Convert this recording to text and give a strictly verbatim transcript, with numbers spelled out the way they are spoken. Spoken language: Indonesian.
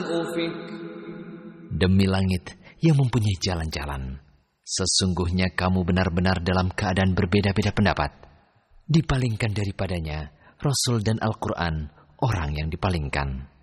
الأفك. Demi langit yang mempunyai jalan-jalan, sesungguhnya kamu benar-benar dalam keadaan berbeda-beda pendapat. Dipalingkan daripadanya Rasul dan Al-Quran, orang yang dipalingkan.